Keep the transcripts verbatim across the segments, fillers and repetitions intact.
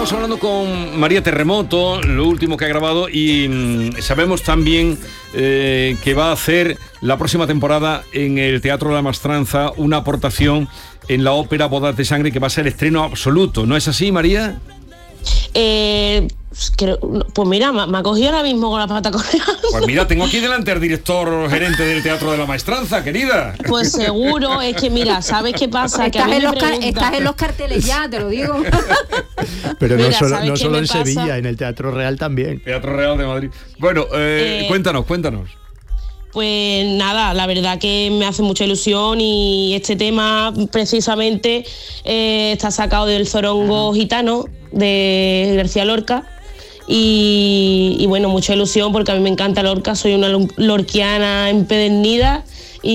Estamos hablando con María Terremoto, lo último que ha grabado, y mmm, sabemos también eh, que va a hacer la próxima temporada en el Teatro de la Maestranza una aportación en la ópera Bodas de Sangre, que va a ser estreno absoluto. ¿No es así, María? Eh, creo, pues mira, me, me ha cogido ahora mismo con la pata cojeando. Pues mira, tengo aquí delante al director gerente del Teatro de la Maestranza, querida. Pues seguro, es que mira, ¿sabes qué pasa? Que estás, a mí en me los preguntan... estás en los carteles ya, te lo digo. Pero Mira, no solo, no solo en pasa? Sevilla, en el Teatro Real también. Teatro Real de Madrid. Bueno, eh, Eh, cuéntanos, cuéntanos. Pues nada, la verdad que me hace mucha ilusión y este tema precisamente eh, está sacado del Zorongo Gitano de García Lorca y, y bueno, mucha ilusión porque a mí me encanta Lorca, soy una lorquiana empedernida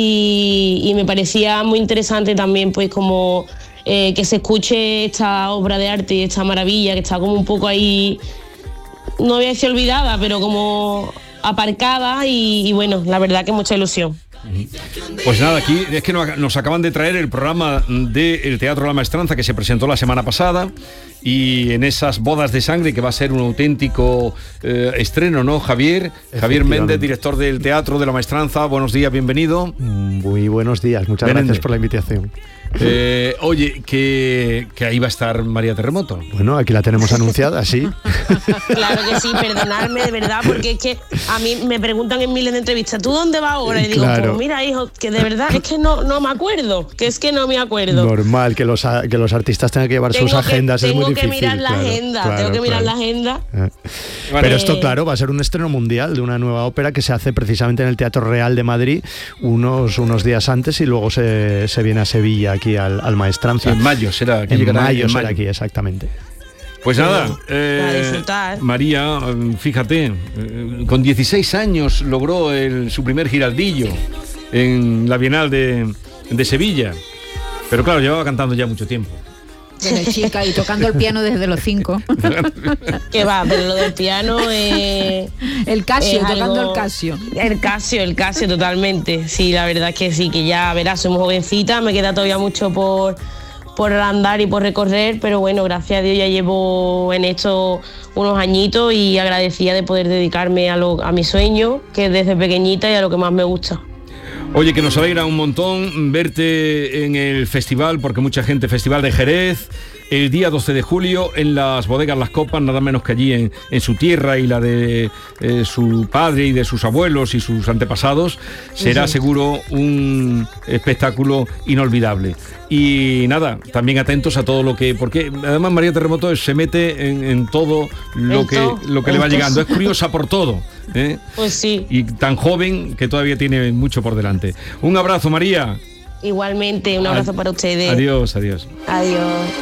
y, y me parecía muy interesante también pues como eh, que se escuche esta obra de arte y esta maravilla que está como un poco ahí, no voy a decir olvidada, pero como aparcada y, y bueno, la verdad que mucha ilusión. Pues nada, aquí es que nos acaban de traer el programa del Teatro de la Maestranza que se presentó la semana pasada, y en esas Bodas de Sangre, que va a ser un auténtico eh, estreno, ¿no, Javier? Javier Méndez, director del Teatro de la Maestranza. Buenos días, bienvenido. Muy buenos días, muchas Menéndez. gracias por la invitación. Eh, oye, que, que ahí va a estar María Terremoto. Bueno, aquí la tenemos anunciada, sí. Claro que sí, perdonadme de verdad, porque es que a mí me preguntan en miles de entrevistas, ¿tú dónde vas ahora? Y digo, Claro. pues mira, hijo, que de verdad es que no, no me acuerdo, que es que no me acuerdo. Normal que los, a- que los artistas tengan que llevar Tengo sus que- agendas, es tengo muy que difícil. mirar la claro, agenda, claro, tengo que mirar claro. la agenda. Eh. Vale. Pero esto, Eh, claro, va a ser un estreno mundial de una nueva ópera que se hace precisamente en el Teatro Real de Madrid unos, unos días antes y luego se, se viene a Sevilla, aquí al, al Maestranza. En mayo será, que En llegará mayo en será mayo. aquí, exactamente. Pues nada, a eh, disfrutar. María, eh, fíjate, eh, con dieciséis años logró el, su primer giraldillo en la Bienal de, de Sevilla. Pero claro, llevaba cantando ya mucho tiempo. Desde chica y tocando el piano desde los cinco. Que va, pero lo del piano eh, El Casio, es tocando algo- el Casio. El Casio, el Casio, totalmente. Sí, la verdad es que sí, que ya verás, soy muy jovencita, me queda todavía mucho por, por andar y por recorrer, pero bueno, gracias a Dios ya llevo en esto unos añitos y agradecida de poder dedicarme a, lo, a mi sueño, que es desde pequeñita y a lo que más me gusta. Oye, que nos alegra un montón verte en el festival, porque mucha gente, Festival de Jerez, el día doce de julio, en las bodegas Las Copas, nada menos que allí en, en su tierra y la de eh, su padre y de sus abuelos y sus antepasados. Será Sí. seguro un espectáculo inolvidable. Y nada, también atentos a todo lo que... Porque además María Terremoto se mete en, en todo lo En que, todo, lo que en le va todo. llegando. Es curiosa por todo, ¿eh? Pues sí, Y tan joven que todavía tiene mucho por delante. Un abrazo, María. igualmente, un abrazo Ad- para ustedes. Adiós, adiós. Adiós.